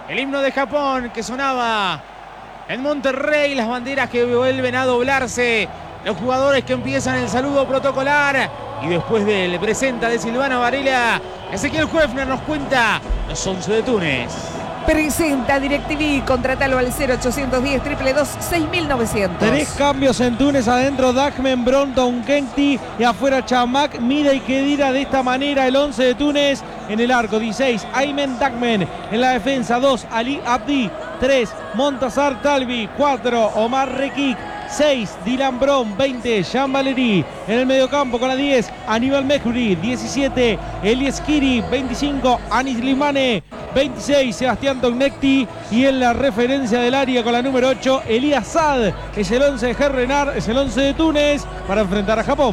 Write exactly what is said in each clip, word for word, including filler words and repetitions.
El himno de Japón que sonaba en Monterrey, las banderas que vuelven a doblarse, los jugadores que empiezan el saludo protocolar y después del presenta de Silvana Varela, Ezequiel Huefner nos cuenta los once de Túnez. Presenta DirecTV, contratalo al cero ochocientos diez, dos dos dos, seis mil novecientos. Tres cambios en Túnez, adentro Dagmen, Bronton, Kenti y afuera Chamak, Mida y Kedira. De esta manera el once de Túnez en el arco, dieciséis, Aymen Dagmen. En la defensa, dos, Ali Abdi. tres, Montazar Talvi. cuatro, Omar Rekik. seis, Dylan Bron. veinte, Jean Valery. En el mediocampo con la diez, Aníbal Mejuri. diecisiete, Elias Kiri. veinticinco, Anis Limane. veintiséis, Sebastián Tognecti. Y en la referencia del área con la número ocho, Elías Saad. Es el once de Gerrenar, es el once de Túnez para enfrentar a Japón.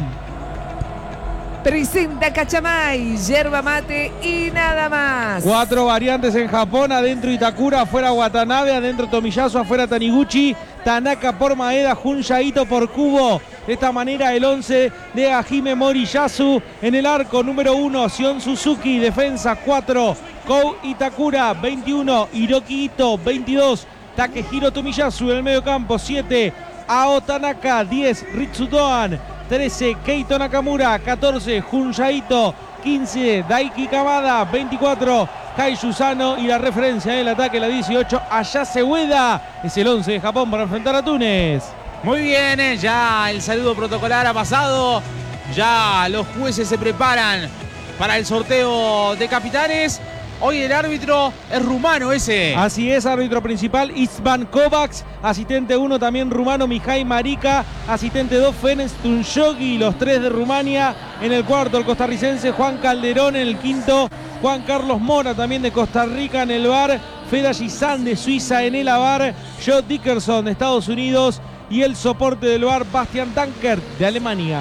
Presenta Cachamay, yerba mate y nada más. Cuatro variantes en Japón, adentro Itakura, afuera Watanabe, adentro Tomiyasu, afuera Taniguchi, Tanaka por Maeda, Junya Ito por Kubo. De esta manera el once de Hajime Moriyasu. En el arco número uno, Sion Suzuki. Defensa cuatro, Kou Itakura. veintiuno, Hiroki Ito. veintidós, Takehiro Tomiyasu. En el medio campo siete, Ao Tanaka. diez, Ritsudoan. trece, Keito Nakamura. catorce, Junya Ito. quince, Daiki Kamada. veinticuatro, Kai Yusano. Y la referencia en el ataque, la dieciocho, Ayase Ueda. Es el once de Japón para enfrentar a Túnez. Muy bien, ya el saludo protocolar ha pasado. Ya los jueces se preparan para el sorteo de capitanes. Hoy el árbitro es rumano ese. Así es, árbitro principal Isvan Kovacs. Asistente uno también rumano Mihai Marica. Asistente dos Ferenc Tunjogi, los tres de Rumania. En el cuarto el costarricense Juan Calderón. En el quinto Juan Carlos Mora también de Costa Rica en el V A R. Feda Gizán de Suiza en el A V A R. Joe Dickerson de Estados Unidos. Y el soporte del V A R Bastian Dankert de Alemania.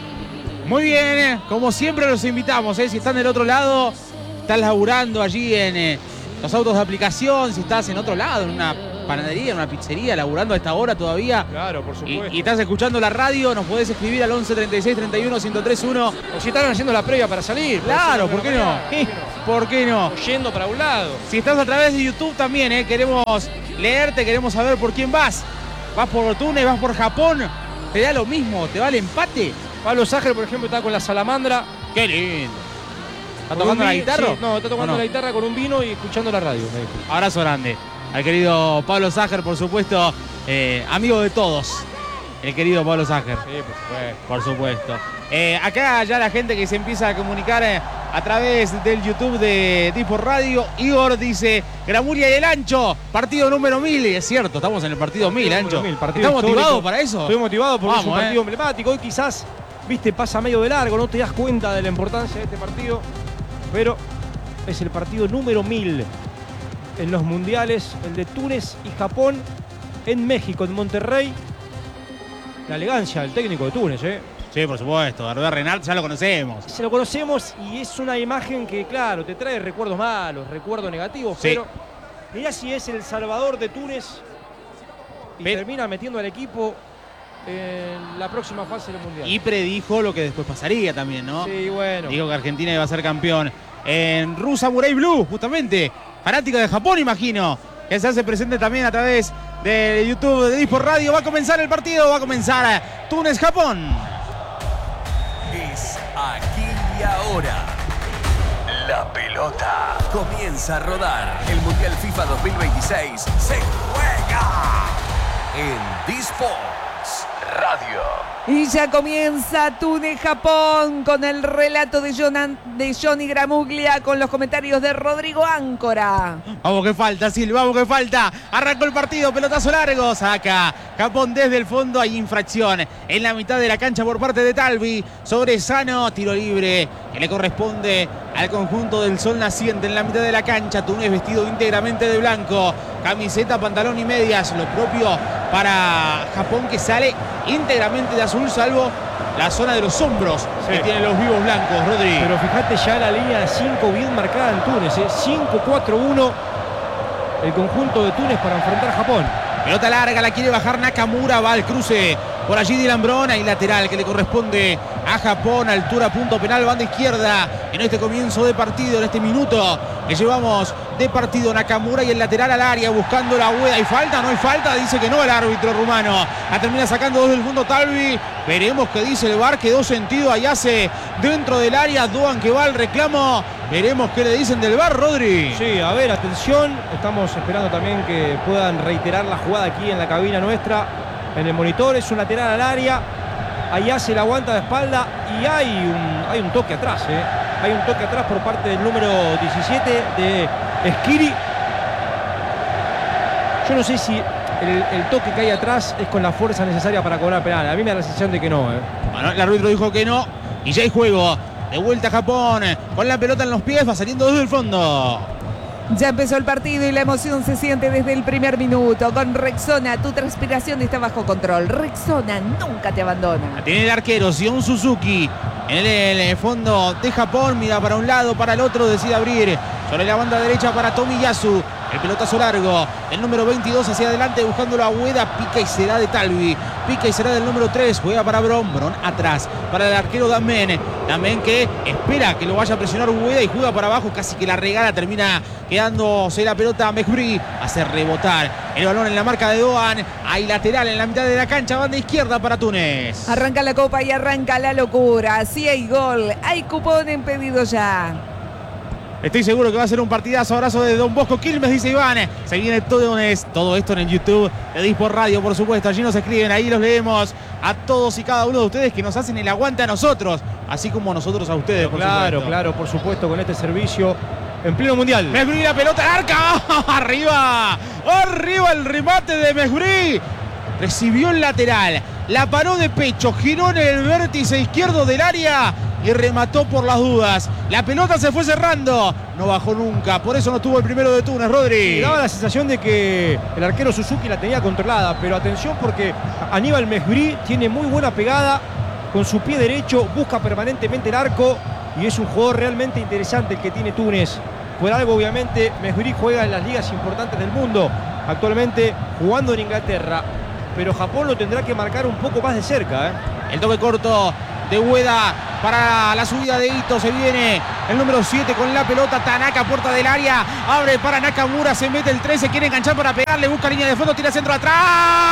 Muy bien, como siempre los invitamos, ¿eh? Si están del otro lado, estás laburando allí en eh, los autos de aplicación, si estás en otro lado, en una panadería, en una pizzería, laburando a esta hora todavía. Claro, por supuesto. Y, y estás escuchando la radio, nos podés escribir al once, treinta y seis, treinta y uno, ciento tres uno. O si están haciendo la previa para salir. Claro, ¿por qué no? ¿Por qué no? O yendo para un lado. Si estás a través de YouTube también, ¿eh? Queremos leerte, queremos saber por quién vas. ¿Vas por Túnez, vas por Japón? ¿Te da lo mismo? ¿Te va el empate? Pablo Ságer, por ejemplo, está con la salamandra. ¡Qué lindo! ¿Está Con tocando un la vi- guitarra? Sí, no, está tocando ¿O no? la guitarra con un vino y escuchando la radio. me dijo. Abrazo grande al querido Pablo Ságer, por supuesto, eh, amigo de todos. El querido Pablo Ságer. Sí, por supuesto. Por supuesto. Eh, acá ya la gente que se empieza a comunicar eh, a través del YouTube de Tipo Radio. Igor dice, Gramulia y el Ancho, partido número mil. Y es cierto, estamos en el partido mil, Ancho. Número mil, partido ¿Estás motivado histórico. para eso? Estoy motivado porque Vamos, es un partido eh. emblemático. Hoy quizás, viste, pasa medio de largo, no te das cuenta de la importancia de este partido. Pero es el partido número mil en los mundiales, el de Túnez y Japón en México, en Monterrey. La elegancia del técnico de Túnez, ¿eh? Sí, por supuesto. Herbert Renard ya lo conocemos. Se lo conocemos y es una imagen que, claro, te trae recuerdos malos, recuerdos negativos, Sí. pero mirá si es el salvador de Túnez y Pero- termina metiendo al equipo en la próxima fase del Mundial. Y predijo lo que después pasaría también, ¿no? Sí, bueno. Dijo que Argentina iba a ser campeón. En Ru Samurai Blue, justamente. Fanático de Japón, imagino. Que se hace presente también a través de YouTube de Disport Radio. Va a comenzar el partido, va a comenzar Túnez-Japón. Es aquí y ahora. La pelota comienza a rodar. El Mundial FIFA dos mil veintiséis se juega en Disports Radio. Y ya comienza Túnez-Japón con el relato de, Jonan, de Johnny Gramuglia, con los comentarios de Rodrigo Áncora. Vamos que falta, Silva, vamos que falta. Arrancó el partido, pelotazo largo. Saca Japón desde el fondo. Hay infracción en la mitad de la cancha por parte de Talvi sobre Sano. Tiro libre que le corresponde al conjunto del Sol Naciente en la mitad de la cancha. Túnez vestido íntegramente de blanco. Camiseta, pantalón y medias. Lo propio para Japón, que sale íntegramente de azul, salvo la zona de los hombros Sí. que tienen los vivos blancos, Rodri. Pero fíjate ya la línea de cinco bien marcada en Túnez, ¿eh? cinco cuatro uno el conjunto de Túnez para enfrentar a Japón. Pelota larga, la quiere bajar Nakamura, va al cruce Por allí Dylan Brown, hay lateral que le corresponde a Japón, altura, punto penal, banda izquierda en este comienzo de partido, en este minuto que llevamos de partido. Nakamura y el lateral al área buscando la Ueda. ¿Hay falta? ¿No hay falta? Dice que no el árbitro rumano. La termina sacando dos del fondo Talvi. Veremos qué dice el V A R. Quedó sentido ahí hace dentro del área. Doan que va al reclamo. Veremos qué le dicen del V A R, Rodri. Sí, a ver, atención. Estamos esperando también que puedan reiterar la jugada aquí en la cabina nuestra. En el monitor es un lateral al área. Ahí hace la aguanta de espalda y hay un, hay un toque atrás. ¿eh? Hay un toque atrás por parte del número diecisiete de Skiri. Yo no sé si el, el toque que hay atrás es con la fuerza necesaria para cobrar penal. A mí me da la sensación de que no. ¿eh? Bueno, el árbitro dijo que no. Y ya hay juego. De vuelta a Japón. Con la pelota en los pies. Va saliendo desde el fondo. Ya empezó el partido y la emoción se siente desde el primer minuto. Con Rexona, tu transpiración está bajo control. Rexona nunca te abandona. Tiene el arquero, Sion Suzuki. En el, en el fondo de Japón, mira para un lado, para el otro, decide abrir. Sobre la banda derecha para Tomiyasu. El pelotazo largo. El número veintidós hacia adelante buscándolo a Ueda. Pica y será de Talvi. Pica y será del número tres. Juega para Bron. Bron atrás. Para el arquero Damen. Damen que espera que lo vaya a presionar Ueda y juega para abajo. Casi que la regala. Termina quedándose la pelota a Mejbri. Hace rebotar el balón en la marca de Doan. Hay lateral en la mitad de la cancha. Banda izquierda para Túnez. Arranca la copa y arranca la locura. Si hay gol, hay cupón en pedido ya. Estoy seguro que va a ser un partidazo. Abrazo de Don Bosco Quilmes, dice Iván. Se viene todo, todo esto en el YouTube de Disport Radio, por supuesto. Allí nos escriben, ahí los leemos a todos y cada uno de ustedes que nos hacen el aguante a nosotros, así como nosotros a ustedes, por Claro, supuesto. claro, por supuesto, con este servicio en pleno mundial. Mejbri, la pelota al arca. Arriba, arriba el remate de Mejbri. Recibió el lateral, la paró de pecho, giró en el vértice izquierdo del área y remató por las dudas. La pelota se fue cerrando, no bajó nunca, por eso no tuvo el primero de Túnez, Rodri. Y daba la sensación de que el arquero Suzuki la tenía controlada, pero atención porque Aníbal Mejbri tiene muy buena pegada, con su pie derecho busca permanentemente el arco y es un jugador realmente interesante el que tiene Túnez. Por algo, obviamente, Mejbri juega en las ligas importantes del mundo, actualmente jugando en Inglaterra, pero Japón lo tendrá que marcar un poco más de cerca. ¿eh? El toque corto de Ueda para la subida de Ito. Se viene el número siete con la pelota. Tanaka, puerta del área. Abre para Nakamura. Se mete el trece. Quiere enganchar para pegarle. Busca línea de fondo. Tira centro atrás.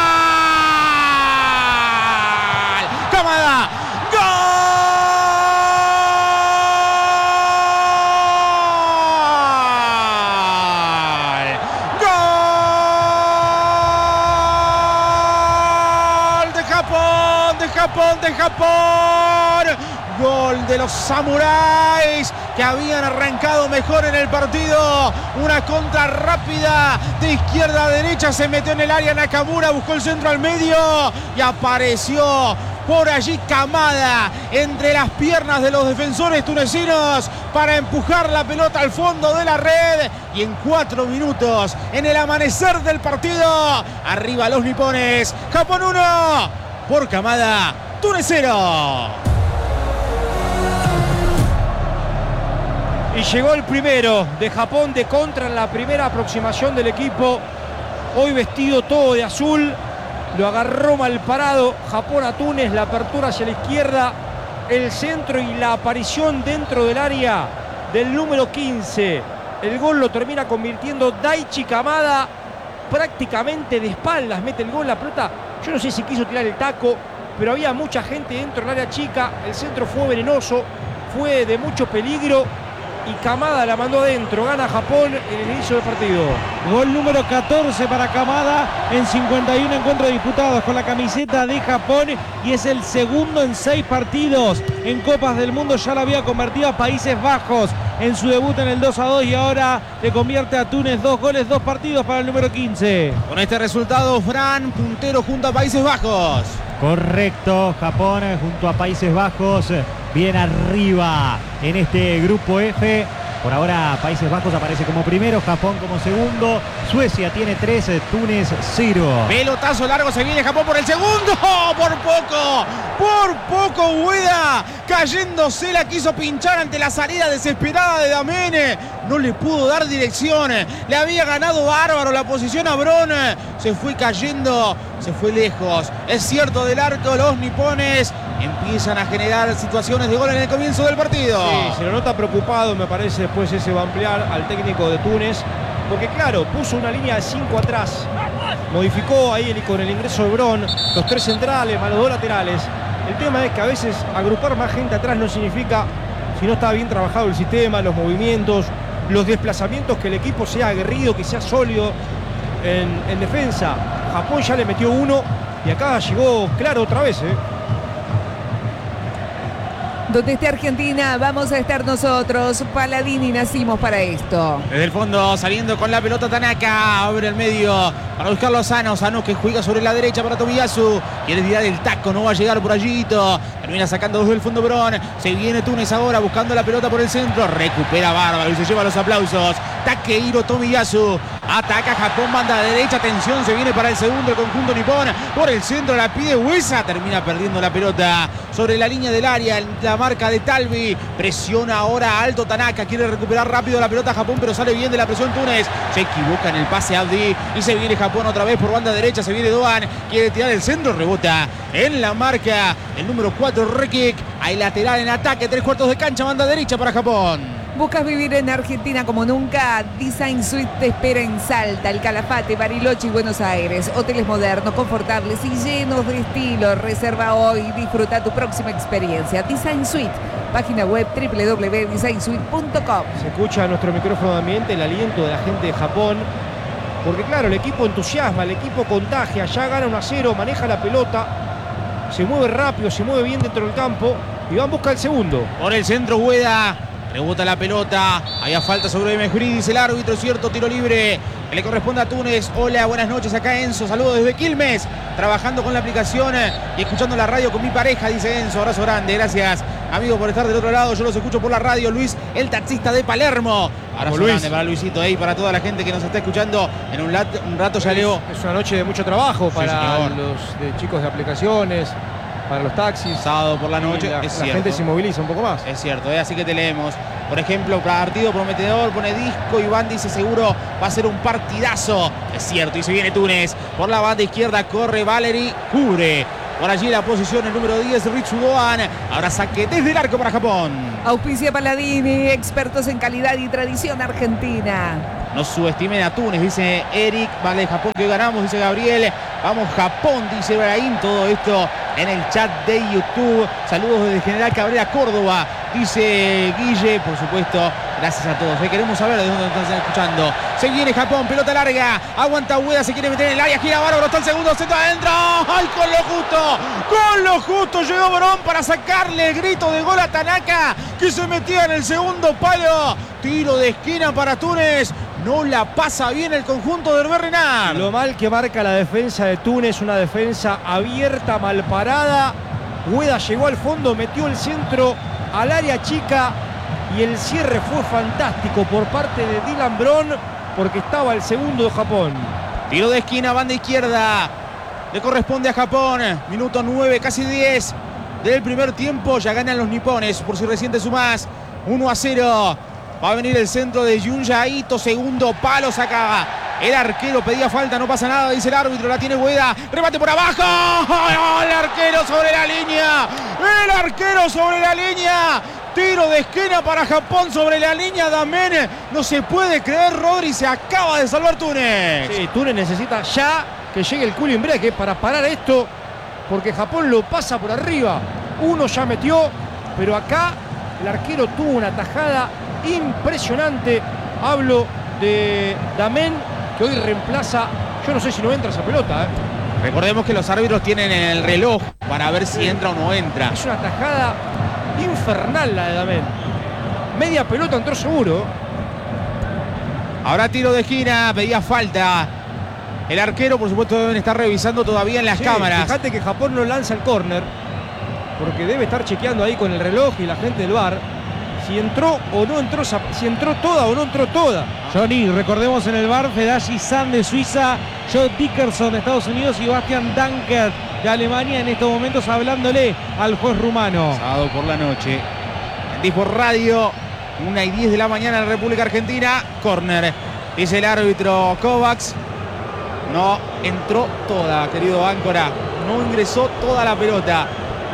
Kamada. ¡Gol! Japón, de Japón, gol de los samuráis que habían arrancado mejor en el partido. Una contra rápida de izquierda a derecha, se metió en el área Nakamura, buscó el centro al medio y apareció por allí Kamada entre las piernas de los defensores tunecinos para empujar la pelota al fondo de la red. Y en cuatro minutos, en el amanecer del partido, arriba los nipones. Japón uno. Por Kamada, Túnez cero. Y llegó el primero de Japón de contra en la primera aproximación del equipo. Hoy vestido todo de azul. Lo agarró mal parado. Japón a Túnez, la apertura hacia la izquierda. El centro y la aparición dentro del área del número quince. El gol lo termina convirtiendo Daichi Kamada. Prácticamente de espaldas mete el gol, la pelota. Yo no sé si quiso tirar el taco, pero había mucha gente dentro del área chica. El centro fue venenoso, fue de mucho peligro y Kamada la mandó adentro. Gana Japón en el inicio del partido. Gol número catorce para Kamada en cincuenta y uno encuentros disputados con la camiseta de Japón y es el segundo en seis partidos en Copas del Mundo. Ya la había convertido a Países Bajos en su debut en el dos a dos y ahora le convierte a Túnez dos goles, dos partidos para el número quince. Con este resultado, Fran, puntero junto a Países Bajos. Correcto, Japón junto a Países Bajos, bien arriba en este grupo F, Por ahora Países Bajos aparece como primero, Japón como segundo, Suecia tiene tres, Túnez cero. Pelotazo largo, se viene Japón por el segundo. Por poco, por poco Ueda cayéndose, la quiso pinchar ante la salida desesperada de Damene. No le pudo dar dirección. Le había ganado bárbaro la posición a Bron. Se fue cayendo, se fue lejos. Es cierto, del arco los nipones empiezan a generar situaciones de gol en el comienzo del partido. Sí, se lo nota preocupado, me parece, después ese va a ampliar al técnico de Túnez. Porque claro, puso una línea de cinco atrás. Modificó ahí el, con el ingreso de Bron, los tres centrales, más los dos laterales. El tema es que a veces agrupar más gente atrás no significa, si no está bien trabajado el sistema, los movimientos, los desplazamientos, que el equipo sea aguerrido, que sea sólido en, en defensa. Japón ya le metió uno y acá llegó claro otra vez, ¿eh? Donde esté Argentina, vamos a estar nosotros. Paladini, nacimos para esto. Desde el fondo, saliendo con la pelota Tanaka, abre el medio para buscarlo a Sano. Sano que juega sobre la derecha para Tomiyasu. Quiere tirar el taco, no va a llegar por allí. Termina sacando desde el fondo Bron. Se viene Túnez ahora buscando la pelota por el centro. Recupera bárbaro y se lleva los aplausos. Takehiro Tomiyasu. Ataca Japón, banda derecha. Atención, se viene para el segundo el conjunto nipón. Por el centro la pide Uesa. Termina perdiendo la pelota sobre la línea del área. La marca de Talvi. Presiona ahora alto Tanaka. Quiere recuperar rápido la pelota Japón, pero sale bien de la presión Túnez. Se equivoca en el pase Abdi. Y se viene Japón otra vez por banda derecha. Se viene Doan. Quiere tirar el centro. Rebota en la marca el número cuatro, Rekik. Hay lateral en ataque. Tres cuartos de cancha. Banda derecha para Japón. ¿Buscas vivir en Argentina como nunca? Design Suite te espera en Salta, El Calafate, Bariloche y Buenos Aires. Hoteles modernos, confortables y llenos de estilo. Reserva hoy y disfruta tu próxima experiencia. Design Suite, página web doble u doble u doble u punto design suite punto com. Se escucha en nuestro micrófono de ambiente el aliento de la gente de Japón. Porque claro, el equipo entusiasma, el equipo contagia. Ya gana uno a cero, maneja la pelota. Se mueve rápido, se mueve bien dentro del campo. Y va en busca del segundo. Por el centro Ueda. Rebota la pelota, había falta sobre Mejuri, dice el árbitro, cierto, tiro libre que le corresponde a Túnez. Hola, buenas noches, acá Enzo, saludos desde Quilmes, trabajando con la aplicación y escuchando la radio con mi pareja, dice Enzo, abrazo grande, gracias amigo por estar del otro lado, yo los escucho por la radio. Luis, el taxista de Palermo, abrazo Luis. grande para Luisito ahí, para toda la gente que nos está escuchando en un, lat, un rato ya leo. Es una noche de mucho trabajo para señor. los de chicos de aplicaciones, para los taxis. Sábado por la noche, la, es la cierto. gente se moviliza un poco más. Es cierto, ¿eh? Así que te leemos. Por ejemplo, partido prometedor, pone disco. Iván dice seguro va a ser un partidazo. Es cierto, y se viene Túnez. Por la banda izquierda corre Valery, cubre. Por allí la posición el número diez, Ritsu Doan. Ahora saque desde el arco para Japón. Auspicia Paladini, expertos en calidad y tradición argentina. No subestimen a Túnez, dice Eric. Vale, Japón que hoy ganamos, dice Gabriel. Vamos Japón, dice Ibrahim. Todo esto en el chat de YouTube. Saludos desde General Cabrera, Córdoba, dice Guille. Por supuesto, gracias a todos. ¿eh? Queremos saber de dónde están escuchando. Se viene Japón, pelota larga. Aguanta Ueda, se quiere meter en el área. Gira bárbaro, está el segundo, centro adentro. ¡Ay, con lo justo! Con lo justo llegó Bron para sacarle el grito de gol a Tanaka, que se metía en el segundo palo. Tiro de esquina para Túnez. No la pasa bien el conjunto de Hervé Renard. Lo mal que marca la defensa de Túnez, una defensa abierta, mal parada. Ueda llegó al fondo, metió el centro al área chica y el cierre fue fantástico por parte de Dylan Bron, porque estaba el segundo de Japón. Tiro de esquina, banda izquierda. Le corresponde a Japón. Minuto nueve, casi diez del primer tiempo. Ya ganan los nipones, por si recién te sumás. uno a cero. Va a venir el centro de Junya Ito, segundo palo, saca el arquero, pedía falta, no pasa nada, dice el árbitro, la tiene Ueda, remate por abajo, ¡oh, el arquero sobre la línea! ¡El arquero sobre la línea! Tiro de esquina para Japón sobre la línea, Damene, no se puede creer, Rodri, se acaba de salvar Túnez. Sí, Túnez necesita ya que llegue el cooling break para parar esto, porque Japón lo pasa por arriba. Uno ya metió, pero acá el arquero tuvo una tajada impresionante. Hablo de Damen, que hoy reemplaza, yo no sé si no entra esa pelota, ¿eh? Recordemos que los árbitros tienen el reloj para ver si entra o no entra. Es una tajada infernal la de Damen. Media pelota entró seguro. Ahora tiro de esquina, pedía falta. El arquero, por supuesto, deben estar revisando todavía en las Sí, cámaras. Fíjate que Japón no lanza el córner, porque debe estar chequeando ahí con el reloj y la gente del V A R si entró o no entró, esa- si entró toda o no entró toda. Johnny, recordemos en el V A R, Fedayi San de Suiza, Joe Dickerson de Estados Unidos y Bastian Dankert de Alemania en estos momentos hablándole al juez rumano. Sábado por la noche. En Disport Radio, una y diez de la mañana en la República Argentina. Corner. Dice el árbitro Kovacs. No entró toda, querido Áncora. No ingresó toda la pelota.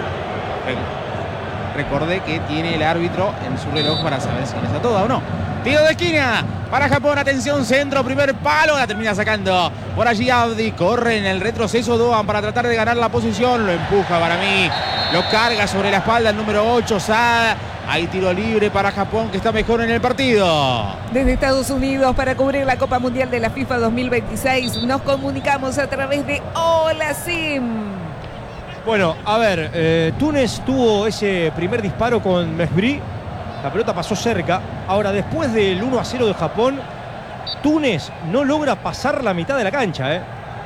Recordé que tiene el árbitro en su reloj para saber si ingresa toda o no. Tiro de esquina para Japón. Atención, centro, primer palo. La termina sacando por allí Abdi. Corre en el retroceso Doan para tratar de ganar la posición. Lo empuja para mí. Lo carga sobre la espalda el número ocho, Saad. Hay tiro libre para Japón, que está mejor en el partido. Desde Estados Unidos, para cubrir la Copa Mundial de la FIFA dos mil veintiséis, nos comunicamos a través de Hola Sim. Bueno, a ver, eh, Túnez tuvo ese primer disparo con Mesbri. La pelota pasó cerca. Ahora, después del uno a cero de Japón, Túnez no logra pasar la mitad de la cancha, ¿eh?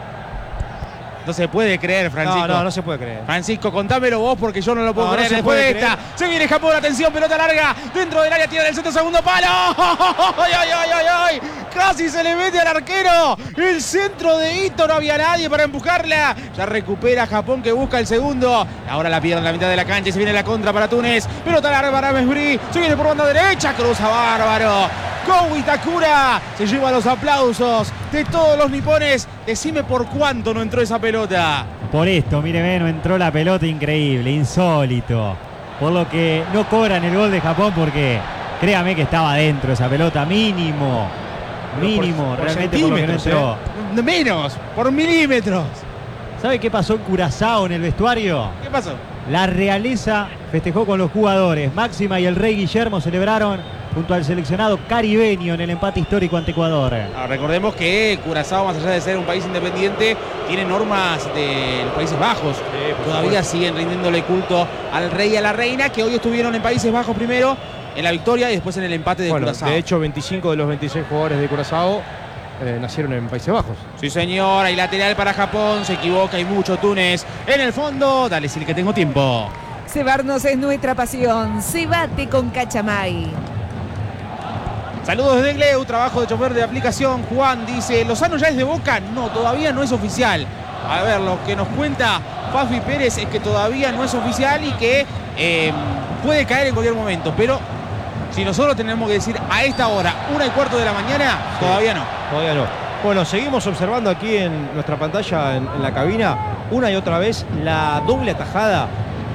No se puede creer, Francisco. No, no, no se puede creer. Francisco, contámelo vos porque yo no lo puedo No, no creer. se Después puede de esta, creer. se viene Japón, atención, pelota larga, dentro del área, tira del centro, segundo palo. ¡Ay, ay, ay, ay, ay! Casi se le mete al arquero. El centro de Ito, no había nadie para empujarla. Ya recupera Japón, que busca el segundo. Ahora la pierde en la mitad de la cancha y se viene la contra para Túnez. Pelota larga para Mesbri, se viene por banda derecha, cruza bárbaro. Go Itakura se lleva los aplausos de todos los nipones. Decime por cuánto no entró esa pelota. Por esto, míreme, no entró la pelota, increíble, insólito. Por lo que no cobran el gol de Japón porque créame que estaba dentro esa pelota, mínimo. Mínimo, por realmente por lo que no centímetros, entró. Menos, por milímetros. ¿Sabe qué pasó en Curazao en el vestuario? ¿Qué pasó? La realeza festejó con los jugadores. Máxima y el rey Guillermo celebraron junto al seleccionado caribeño en el empate histórico ante Ecuador. Ah, recordemos que Curazao, más allá de ser un país independiente, tiene normas de los Países Bajos. Todavía siguen rindiéndole culto al rey y a la reina, que hoy estuvieron en Países Bajos primero, en la victoria y después en el empate de Bueno, Curazao. de hecho, veinticinco de los veintiséis jugadores de Curazao eh, nacieron en Países Bajos. Sí, señor, hay lateral para Japón, se equivoca, hay mucho Túnez. En el fondo, dale, Sil, que tengo tiempo. Cebarnos es nuestra pasión. Cebate con Cachamay. Saludos desde Gleu, trabajo de chofer de aplicación. Juan dice, ¿Lozano ya es de Boca? No, todavía no es oficial. A ver, lo que nos cuenta Fafi Pérez es que todavía no es oficial y que eh, puede caer en cualquier momento. Pero si nosotros tenemos que decir a esta hora, una y cuarto de la mañana, Sí. todavía no. Todavía no. Bueno, seguimos observando aquí en nuestra pantalla, en, en la cabina, una y otra vez, la doble atajada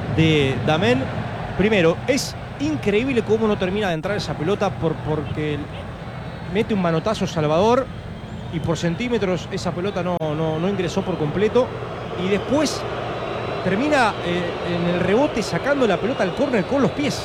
de Damen. Primero, es increíble cómo no termina de entrar esa pelota por, porque mete un manotazo Salvador y por centímetros esa pelota no, no, no ingresó por completo. Y después termina eh, en el rebote sacando la pelota al córner con los pies.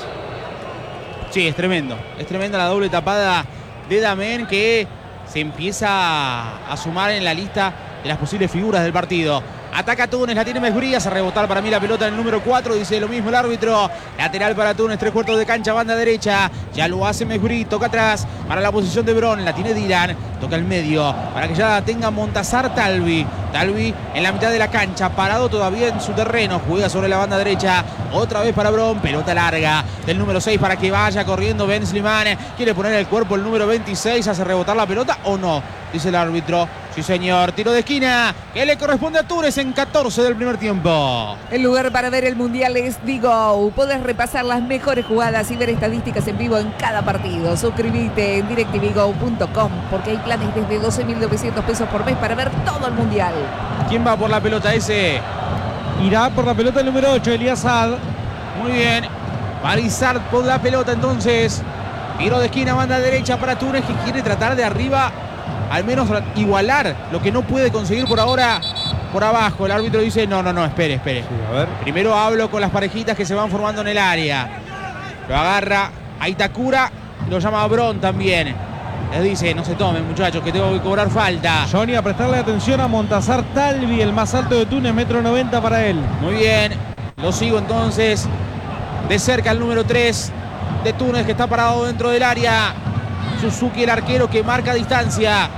Sí, es tremendo. Es tremenda la doble tapada de Damen, que se empieza a sumar en la lista de las posibles figuras del partido. Ataca Túnez, la tiene Mesbri, hace rebotar para mí la pelota en el número cuatro, dice lo mismo el árbitro. Lateral para Túnez, tres cuartos de cancha, banda derecha. Ya lo hace Mesbri, toca atrás para la posición de Bron, la tiene Dylan, toca el medio para que ya la tenga Montazar Talvi. Talvi en la mitad de la cancha, parado todavía en su terreno, juega sobre la banda derecha. Otra vez para Bron, pelota larga del número seis para que vaya corriendo Ben Slimane. Quiere poner el cuerpo el número veintiséis, hace rebotar la pelota o no, dice el árbitro. Sí, señor, tiro de esquina que le corresponde a Túnez en catorce del primer tiempo. El lugar para ver el Mundial es Digo. Podés repasar las mejores jugadas y ver estadísticas en vivo en cada partido. Suscríbete en directv go punto com porque hay planes desde doce mil novecientos pesos por mes para ver todo el Mundial. ¿Quién va por la pelota ese? Irá por la pelota el número ocho, Elías Saad. Muy bien. Barizard por la pelota entonces. Tiro de esquina, banda derecha para Túnez, que quiere tratar de arriba al menos igualar lo que no puede conseguir por ahora por abajo. El árbitro dice, no, no, no, espere, espere. Sí, a ver. Primero hablo con las parejitas que se van formando en el área. Lo agarra a Itakura, lo llama a Bron también. Les dice, no se tomen muchachos, que tengo que cobrar falta. Johnny, a prestarle atención a Montazar Talvi, el más alto de Túnez, metro noventa para él. Muy bien, lo sigo entonces de cerca el número tres de Túnez, que está parado dentro del área. Suzuki, el arquero, que marca distancia.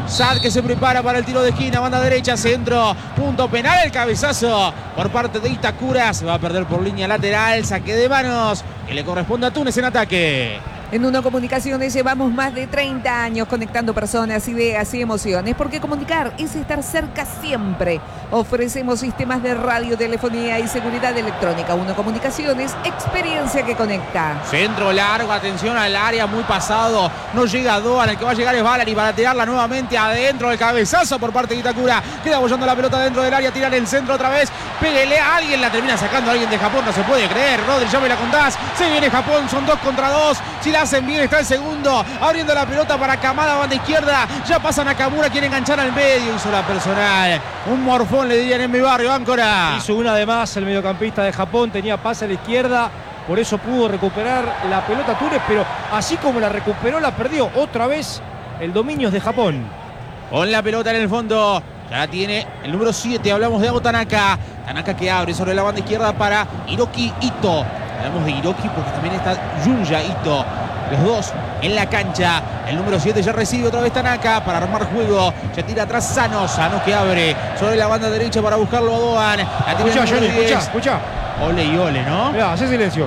Sad que se prepara para el tiro de esquina, banda derecha, centro, punto penal, el cabezazo por parte de Itakura. Se va a perder por línea lateral, saque de manos que le corresponde a Túnez en ataque. En Uno Comunicaciones llevamos más de treinta años conectando personas, ideas y emociones, porque comunicar es estar cerca siempre. Ofrecemos sistemas de radio, telefonía y seguridad electrónica. Uno Comunicaciones, experiencia que conecta. Centro largo, atención al área, muy pasado. No llega Doan, el que va a llegar es Valari para tirarla nuevamente adentro. El cabezazo por parte de Itakura. Queda apoyando la pelota dentro del área, tirar el centro otra vez. Pégale a alguien, la termina sacando a alguien de Japón, no se puede creer. Rodri, ya me la contás. Se viene Japón, son dos contra dos. Si la hacen bien, está el segundo. Abriendo la pelota para Kamada, banda izquierda. Ya pasa Nakamura, quiere enganchar al medio. Hizo la personal. Un morfón, le dirían en mi barrio, Áncora. Hizo una de más el mediocampista de Japón. Tenía pase a la izquierda. Por eso pudo recuperar la pelota Túnez. Pero así como la recuperó, la perdió. Otra vez el dominio es de Japón. Con la pelota en el fondo. Ya la tiene el número siete. Hablamos de Ago Tanaka. Tanaka que abre sobre la banda izquierda para Hiroki Ito. Hablamos de Hiroki porque también está Junya Ito. Los dos en la cancha. El número siete ya recibe otra vez Tanaka para armar juego. Ya tira atrás Sano. Sano que abre sobre la banda derecha para buscarlo a Doan. Escucha, Johnny, escucha, escucha. Ole y ole, ¿no? Mirá, hace silencio.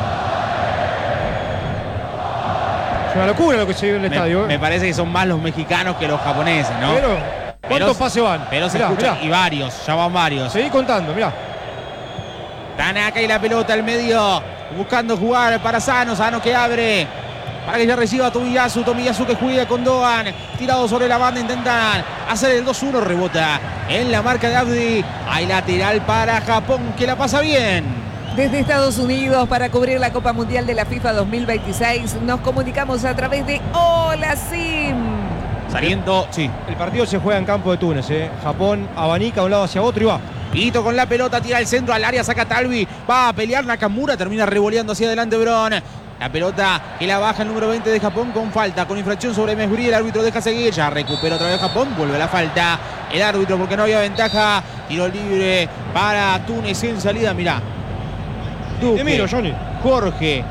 Es una locura lo que se vive en el me, estadio. ¿eh? Me parece que son más los mexicanos que los japoneses, ¿no? Pero, ¿cuántos pero, pases van? Pero se mirá, escucha. mirá. Y varios, ya van varios. Seguí contando, mirá. Tanaka y la pelota al medio. Buscando jugar para Sano. Sano que abre. Para que ya reciba a Tomiyasu. Tomiyasu que juega con Doan. Tirado sobre la banda. Intentan hacer el dos uno. Rebota en la marca de Abdi. Hay lateral para Japón que la pasa bien. Desde Estados Unidos para cubrir la Copa Mundial de la FIFA dos mil veintiséis nos comunicamos a través de Hola Sim. Saliendo, sí. El partido se juega en campo de Túnez. ¿eh? Japón abanica de un lado hacia otro y va. Ito con la pelota, tira el centro al área, saca Talvi. Va a pelear Nakamura, termina revoleando hacia adelante Bron. La pelota que la baja el número veinte de Japón con falta, con infracción sobre Mesguri. El árbitro deja seguir, ya recupera otra vez Japón, vuelve la falta. El árbitro porque no había ventaja. Tiro libre para Túnez en salida, mirá. Duque, Te miro, Johnny. Jorge,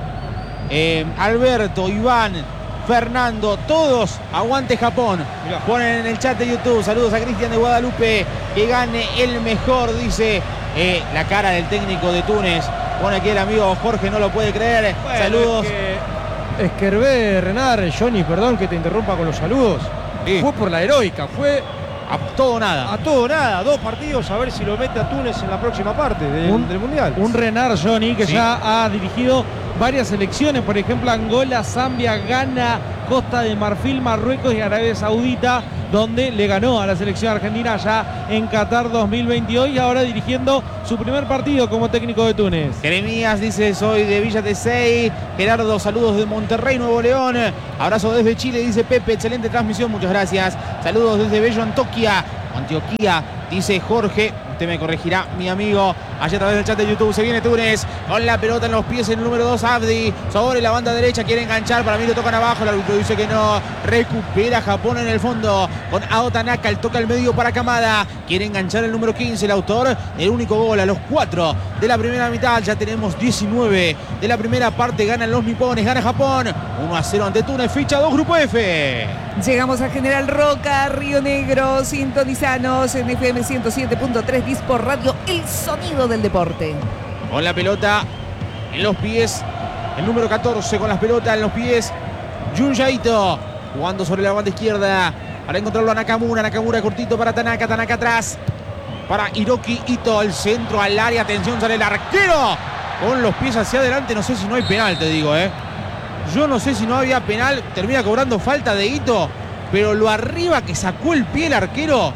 eh, Alberto, Iván, Fernando, todos aguante Japón. Mirá. Ponen en el chat de YouTube, saludos a Cristian de Guadalupe, que gane el mejor, dice eh, la cara del técnico de Túnez. Pone aquí el amigo Jorge, no lo puede creer. Bueno, saludos. Es que, es que Hervé, Renar, Johnny, perdón que te interrumpa con los saludos. Sí. Fue por la heroica, fue A todo o nada. a todo o nada. Dos partidos, a ver si lo mete a Túnez en la próxima parte del, Un- del Mundial. Un Renard, Johnny, que Sí. ya ha dirigido varias selecciones, por ejemplo Angola, Zambia, Ghana, Costa de Marfil, Marruecos y Arabia Saudita, donde le ganó a la selección argentina ya en Qatar dos mil veintidós y ahora dirigiendo su primer partido como técnico de Túnez. Jeremías dice, soy de Villa Tesey. Gerardo, saludos de Monterrey, Nuevo León. Abrazo desde Chile, dice Pepe, excelente transmisión, muchas gracias. Saludos desde Bello, Antioquia. Antioquia, dice Jorge. Usted me corregirá, mi amigo. Allá a través del chat de YouTube se viene Túnez con la pelota en los pies, el número dos, Abdi. Sobre la banda derecha, quiere enganchar. Para mí lo tocan abajo. El árbitro dice que no. Recupera Japón en el fondo con Ao Tanaka. El toque al medio para Kamada. Quiere enganchar el número quince, el autor del único gol a los cuatro de la primera mitad. Ya tenemos diecinueve de la primera parte. Ganan los nipones, gana Japón. uno a cero ante Túnez. Ficha dos, Grupo F. Llegamos a General Roca, Río Negro, sintonizanos en F M ciento siete punto tres Dispor Radio, el sonido del deporte. Con la pelota en los pies, el número catorce con las pelotas en los pies, Junya Ito, jugando sobre la banda izquierda para encontrarlo a Nakamura. Nakamura cortito para Tanaka, Tanaka atrás para Hiroki Ito, el centro al área, atención, sale el arquero con los pies hacia adelante. No sé si no hay penal, te digo, eh. Yo no sé si no había penal, termina cobrando falta de Ito, pero lo arriba que sacó el pie el arquero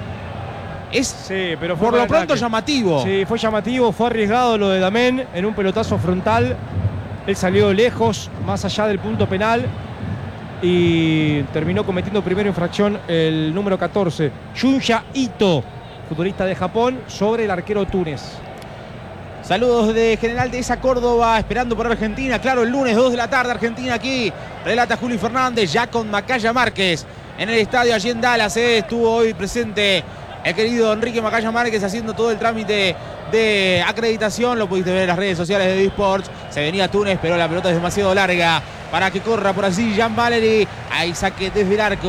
es Sí, pero fue por lo mal pronto ataque. llamativo. Sí, fue llamativo, fue arriesgado lo de Damen en un pelotazo frontal. Él salió lejos, más allá del punto penal, y terminó cometiendo primera infracción el número catorce, Junya Ito, futbolista de Japón, sobre el arquero Túnez. Saludos de General de esa Córdoba, esperando por Argentina. Claro, el lunes, dos de la tarde, Argentina aquí. Relata Juli Fernández, ya con Macaya Márquez en el estadio allí en Dallas. Eh, estuvo hoy presente el querido Enrique Macaya Márquez haciendo todo el trámite de acreditación. Lo pudiste ver en las redes sociales de Disports. Se venía Túnez, pero la pelota es demasiado larga para que corra por allí Jean Valery. Ahí saque desde el arco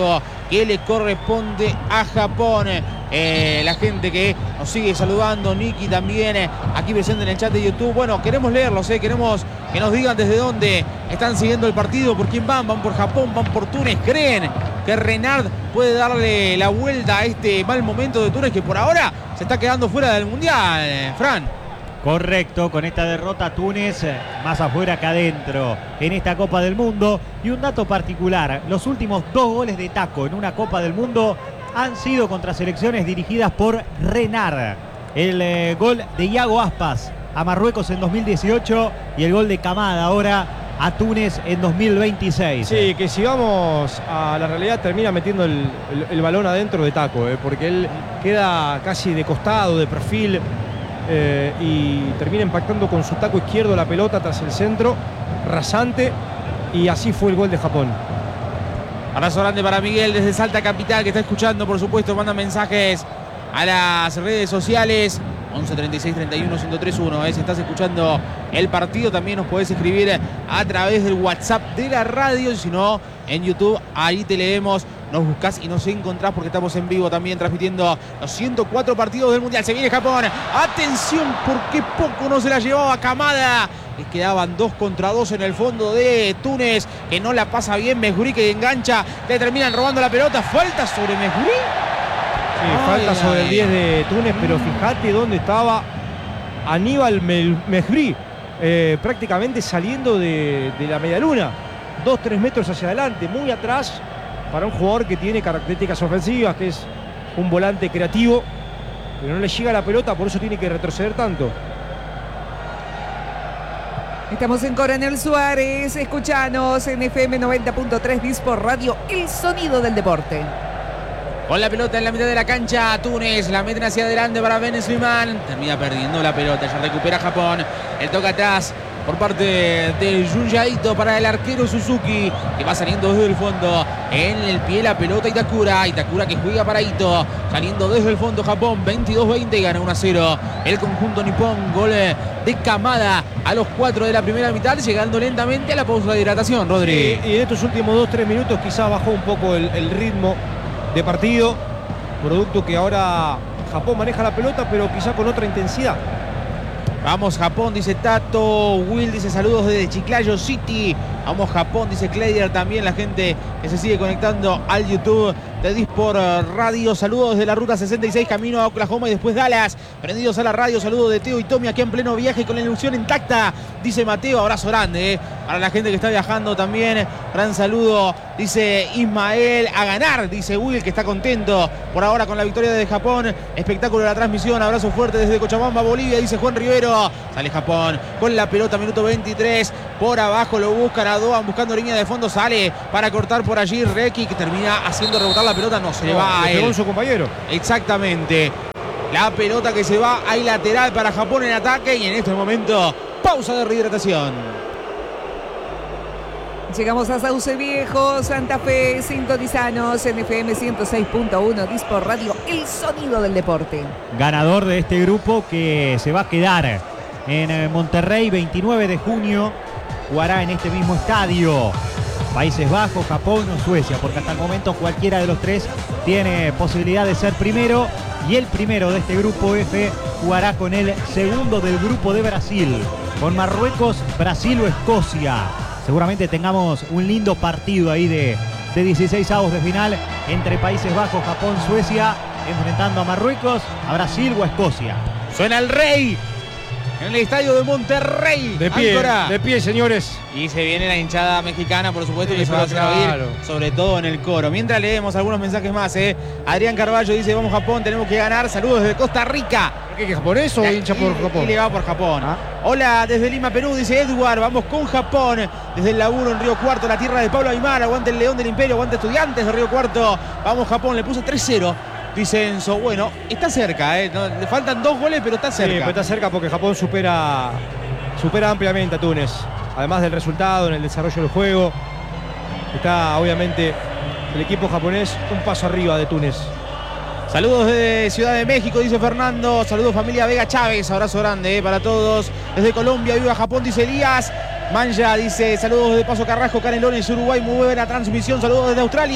que le corresponde a Japón. Eh, la gente que nos sigue saludando, Niki también eh, aquí presente en el chat de YouTube. Bueno, queremos leerlos, eh, queremos que nos digan desde dónde están siguiendo el partido, por quién van, van por Japón, van por Túnez. ¿Creen que Renard puede darle la vuelta a este mal momento de Túnez que por ahora se está quedando fuera del Mundial, eh, Fran? Correcto, con esta derrota Túnez más afuera que adentro en esta Copa del Mundo. Y un dato particular, los últimos dos goles de Taco en una Copa del Mundo han sido contra selecciones dirigidas por Renard. El eh, gol de Iago Aspas a Marruecos en dos mil dieciocho y el gol de Camada ahora a Túnez en dos mil veintiséis. Sí, que si vamos a la realidad termina metiendo el, el, el balón adentro de Taco, eh, porque él queda casi de costado, de perfil, eh, y termina impactando con su taco izquierdo la pelota tras el centro, rasante, y así fue el gol de Japón. Abrazo grande para Miguel desde Salta Capital, que está escuchando, por supuesto, manda mensajes a las redes sociales. once treinta y seis treinta y uno ciento treinta y uno. Eh, si estás escuchando el partido, también nos podés escribir a través del WhatsApp de la radio. Y si no, en YouTube, ahí te leemos. Nos buscás y nos encontrás porque estamos en vivo también transmitiendo los ciento cuatro partidos del Mundial. Se viene Japón. Atención, porque poco no se la llevaba Camada. Les quedaban dos contra dos en el fondo de Túnez, que no la pasa bien. Mejuri que engancha. Le terminan robando la pelota. Falta sobre Mejuri. Sí, falta ay, sobre ay. el diez de Túnez, pero fíjate dónde estaba Aníbal Mejri, eh, prácticamente saliendo de, de la medialuna. Dos, tres metros hacia adelante, muy atrás para un jugador que tiene características ofensivas, que es un volante creativo, pero no le llega la pelota, por eso tiene que retroceder tanto. Estamos en Coronel Suárez, escuchanos en F M noventa punto tres Disport Radio, el sonido del deporte. Con la pelota en la mitad de la cancha, Túnez la meten hacia adelante para Ben Slimani. Termina perdiendo la pelota, ya recupera Japón. El toque atrás por parte de Junja Ito para el arquero Suzuki, que va saliendo desde el fondo. En el pie la pelota Itakura. Itakura que juega para Ito. Saliendo desde el fondo Japón, veintidós veinte, gana uno a cero. El conjunto nipón, gol de Kamada a los cuatro de la primera mitad, llegando lentamente a la pausa de hidratación, Rodri. Y, y en estos últimos dos tres minutos quizás bajó un poco el, el ritmo de partido, producto que ahora Japón maneja la pelota, pero quizá con otra intensidad. Vamos Japón, dice Tato. Will dice saludos desde Chiclayo City. Vamos Japón, dice Clayder también, la gente que se sigue conectando al YouTube de Disport Radio. Saludos desde la ruta sesenta y seis, camino a Oklahoma y después Dallas. Prendidos a la radio, saludos de Teo y Tommy aquí en pleno viaje con la ilusión intacta, dice Mateo. Abrazo grande eh, para la gente que está viajando también. Gran saludo, dice Ismael. A ganar, dice Will, que está contento por ahora con la victoria de Japón. Espectáculo de la transmisión. Abrazo fuerte desde Cochabamba, Bolivia, dice Juan Rivero. Sale Japón con la pelota, minuto veintitrés. Por abajo lo buscan a Doan, buscando línea de fondo. Sale para cortar por allí Reki, que termina haciendo rebotar la pelota. No, se le va a él. Su compañero. Exactamente. La pelota que se va, hay lateral para Japón en ataque. Y en este momento, pausa de rehidratación. Llegamos a Sauce Viejo, Santa Fe, sintonizanos en F M ciento seis punto uno, Disport Radio, el sonido del deporte. Ganador de este grupo que se va a quedar en Monterrey, veintinueve de junio. Jugará en este mismo estadio. Países Bajos, Japón o Suecia, porque hasta el momento cualquiera de los tres tiene posibilidad de ser primero. Y el primero de este grupo F jugará con el segundo del grupo de Brasil, con Marruecos, Brasil o Escocia. Seguramente tengamos un lindo partido ahí de, de dieciséis avos de final entre Países Bajos, Japón, Suecia, enfrentando a Marruecos, a Brasil o a Escocia. Suena el rey en el estadio de Monterrey. De pie, Áncora. de pie, señores. Y se viene la hinchada mexicana, por supuesto, Sí, que se va a pero hacer oír, claro. sobre todo en el coro. Mientras leemos algunos mensajes más, ¿eh? Adrián Carballo dice, vamos Japón, tenemos que ganar. Saludos desde Costa Rica. ¿Qué, qué japonés o La- hincha por y- Japón? Y le va por Japón. Ah. Hola, desde Lima, Perú, dice Edward. Vamos con Japón. Desde el laburo en Río Cuarto, la tierra de Pablo Aymar. Aguante el León del Imperio, aguante Estudiantes de Río Cuarto. Vamos Japón, le puso tres cero. Dice Enzo. Bueno, está cerca, ¿eh? No, le faltan dos goles, pero está Sí, cerca. pero está cerca porque Japón supera, supera ampliamente a Túnez. Además del resultado, en el desarrollo del juego. Está, obviamente, el equipo japonés un paso arriba de Túnez. Saludos desde Ciudad de México, dice Fernando. Saludos familia Vega Chávez. Abrazo grande eh, para todos. Desde Colombia, viva Japón, dice Elías. Manja dice saludos desde Paso Carrasco, Canelones, Uruguay. Muy buena transmisión. Saludos desde Australia.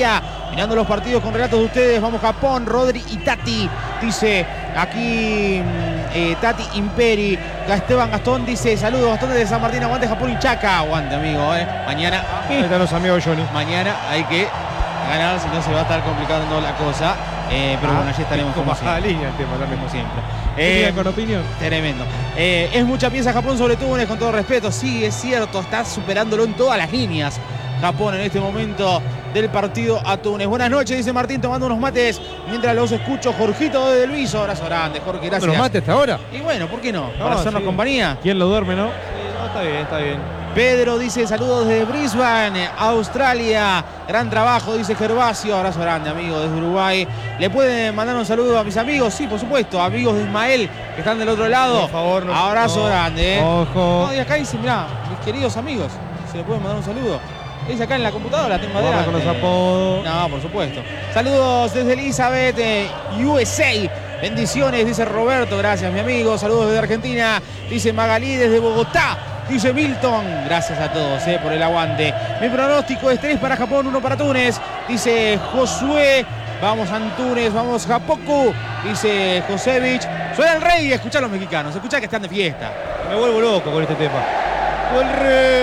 mirando los partidos con relatos de ustedes. Vamos Japón, Rodri y Tati. Dice aquí eh, Tati Imperi. Esteban Gastón dice, saludos Gastón desde San Martín, aguante Japón y Chaca. Aguante, amigo, eh. Mañana, Ahí están los amigos Johnny. mañana hay que ganar, si no se va a estar complicando la cosa. Eh, pero Ah, bueno, allí estaremos como bajada siempre. línea el tema también. Como siempre. Eh, Eh, con opinión. Tremendo. Eh, es mucha pieza Japón sobre Túnez, con todo respeto. Sí, es cierto, está superándolo en todas las líneas. Japón en este momento del partido a Túnez. Buenas noches, dice Martín, tomando unos mates mientras los escucho. Jorgito de Luiso. Abrazo grande, Jorge, gracias. ¿Los mate hasta ahora? Y bueno, ¿por qué no? No, Para hacernos sí. compañía. ¿Quién lo duerme, no? Sí, no, está bien, está bien. Pedro dice, saludos desde Brisbane, Australia. Gran trabajo, dice Gervasio. Abrazo grande, amigo, desde Uruguay. ¿Le pueden mandar un saludo a mis amigos? Sí, por supuesto. Amigos de Ismael, que están del otro lado. Por favor, no. Abrazo no. grande, eh. Ojo. No, y acá dice, mirá, mis queridos amigos, se le pueden mandar un saludo. Dice acá en la computadora, tengo Guarda adelante. con los apodos. No, por supuesto. Saludos desde Elizabeth, eh, U S A. Bendiciones, dice Roberto. Gracias, mi amigo. Saludos desde Argentina. Dice Magalí desde Bogotá. Dice Milton. Gracias a todos eh, por el aguante. Mi pronóstico es tres para Japón, uno para Túnez. Dice Josué. Vamos Antunes, vamos Japoku. Dice Josevich. Suena el rey. Escuchá a los mexicanos. Escuchá que están de fiesta. Me vuelvo loco con este tema. ¡O el rey!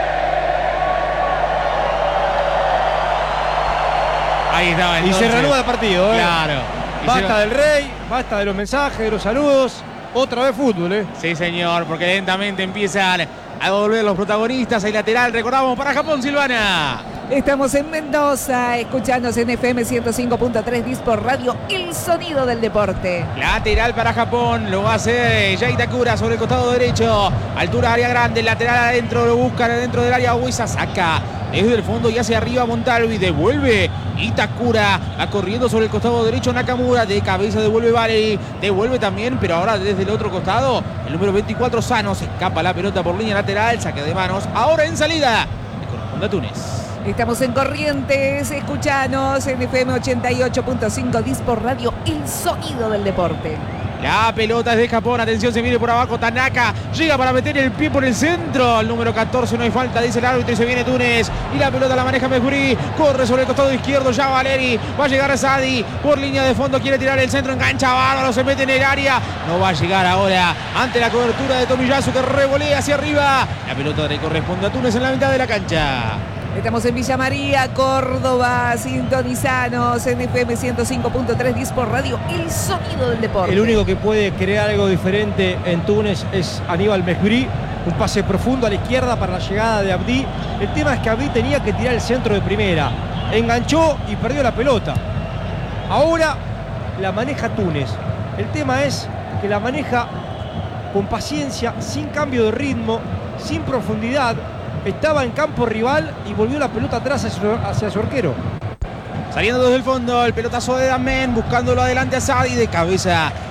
Ahí estaba. Y se entonces. reanuda el partido, ¿eh? Claro. Basta Hicieron- del rey, basta de los mensajes, de los saludos. Otra vez fútbol, ¿eh? Sí, señor, porque lentamente empiezan a volver los protagonistas. Hay lateral, recordamos, para Japón, Silvana. Estamos en Mendoza, escuchándonos en F M ciento cinco punto tres Dispor Radio, el sonido del deporte. Lateral para Japón, lo va a hacer Jay Takura sobre el costado derecho. Altura área grande, lateral adentro, lo buscan adentro del área. Uisa saca desde el fondo y hacia arriba Montalvi, devuelve Itakura, va corriendo sobre el costado derecho Nakamura, de cabeza devuelve Valeri, devuelve también, pero ahora desde el otro costado, el número veinticuatro Sano, se escapa la pelota por línea lateral, saque de manos, ahora en salida, le corresponde a Túnez. Estamos en Corrientes, escuchanos en F M ochenta y ocho punto cinco Dispor Radio, el sonido del deporte. La pelota es de Japón, atención, se viene por abajo Tanaka, llega para meter el pie por el centro, al número catorce no hay falta, dice el árbitro y se viene Túnez, y la pelota la maneja Mejuri, corre sobre el costado izquierdo ya Valeri, va a llegar Sadi, por línea de fondo quiere tirar el centro, engancha Bárbaro, se mete en el área, no va a llegar ahora, ante la cobertura de Tomiyasu que revolea hacia arriba, la pelota le corresponde a Túnez en la mitad de la cancha. Estamos en Villa María, Córdoba, sintonizanos en F M ciento cinco punto tres Dispor Radio, el sonido del deporte. El único que puede crear algo diferente en Túnez es Aníbal Mejbri. Un pase profundo a la izquierda para la llegada de Abdi. El tema es que Abdi tenía que tirar el centro de primera. Enganchó y perdió la pelota. Ahora la maneja Túnez. El tema es que la maneja con paciencia, sin cambio de ritmo, sin profundidad. Estaba en campo rival y volvió la pelota atrás hacia su, hacia su arquero. Saliendo desde el fondo, el pelotazo de Damen, buscándolo adelante a Sadi, de cabeza